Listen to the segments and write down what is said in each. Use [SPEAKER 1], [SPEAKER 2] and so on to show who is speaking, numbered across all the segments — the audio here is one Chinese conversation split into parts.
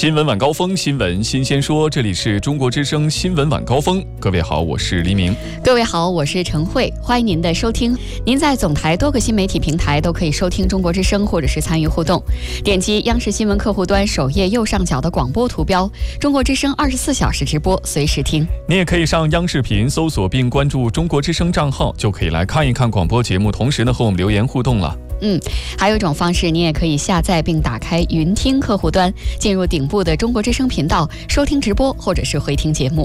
[SPEAKER 1] 新闻晚高峰，新闻新鲜说，这里是中国之声新闻晚高峰。各位好，我是黎明。
[SPEAKER 2] 各位好，我是陈慧，欢迎您的收听。您在总台多个新媒体平台都可以收听中国之声，或者是参与互动。点击央视新闻客户端首页右上角的广播图标，中国之声24小时直播，随时听。
[SPEAKER 1] 你也可以上央视频搜索并关注中国之声账号，就可以来看一看广播节目，同时呢和我们留言互动了。
[SPEAKER 2] 还有一种方式，你也可以下载并打开云听客户端，进入顶部的中国之声频道，收听直播或者是回听节目。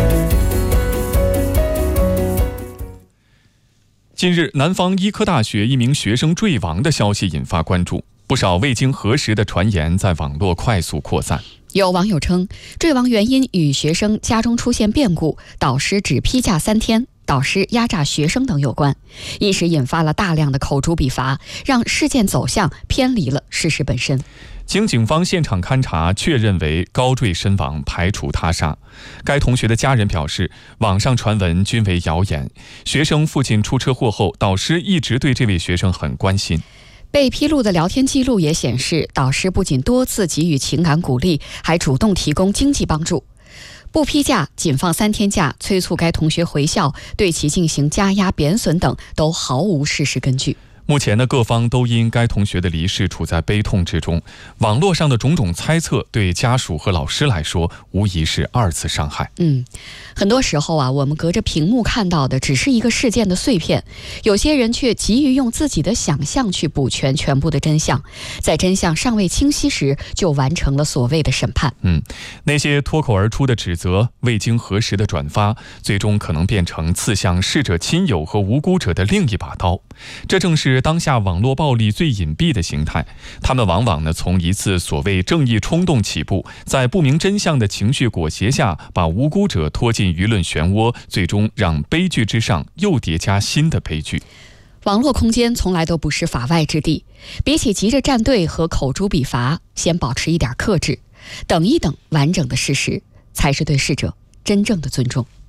[SPEAKER 1] 近日，南方医科大学一名学生坠亡的消息引发关注，不少未经核实的传言在网络快速扩散。
[SPEAKER 2] 有网友称，坠亡原因与学生家中出现变故，导师只批假3天，导师压榨学生等有关，一时引发了大量的口诛笔伐，让事件走向偏离了事实本身。
[SPEAKER 1] 经警方现场勘查确认为高坠身亡，排除他杀。该同学的家人表示，网上传闻均为谣言，学生父亲出车祸后，导师一直对这位学生很关心。
[SPEAKER 2] 被披露的聊天记录也显示，导师不仅多次给予情感鼓励，还主动提供经济帮助。不批假，仅放3天假，催促该同学回校，对其进行加压贬损等，都毫无事实根据。
[SPEAKER 1] 目前呢，各方都因该同学的离世处在悲痛之中，网络上的种种猜测对家属和老师来说无疑是2次伤害。
[SPEAKER 2] 很多时候我们隔着屏幕看到的只是一个事件的碎片，有些人却急于用自己的想象去补全全部的真相，在真相尚未清晰时就完成了所谓的审判。
[SPEAKER 1] 那些脱口而出的指责，未经核实的转发，最终可能变成刺向逝者亲友和无辜者的另一把刀。这正是当下网络暴力最隐蔽的形态，他们往往从一次所谓正义冲动起步，在不明真相的情绪裹挟下，把无辜者拖进舆论漩涡，最终让悲剧之上又叠加新的悲剧。
[SPEAKER 2] 网络空间从来都不是法外之地，比起急着站队和口诛笔伐，先保持一点克制，等一等完整的事实，才是对逝者真正的尊重。